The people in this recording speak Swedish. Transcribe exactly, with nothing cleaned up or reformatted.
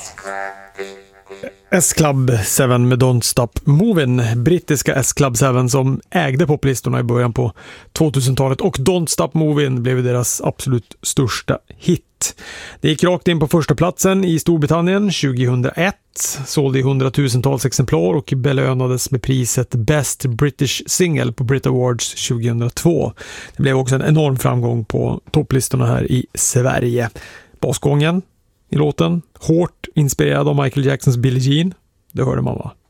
S-Club sju med Don't Stop Movin', brittiska S-Club sju som ägde poplistorna i början på tvåtusentalet, och Don't Stop Movin' blev deras absolut största hit. Det gick rakt in på första platsen i Storbritannien tjugohundraett, sålde i hundratusentals exemplar och belönades med priset Best British Single på Brit Awards tjugohundratvå. Det blev också en enorm framgång på topplistorna här i Sverige. Basgången i låten, hårt inspirerad av Michael Jacksons Billie Jean, det hörde man va?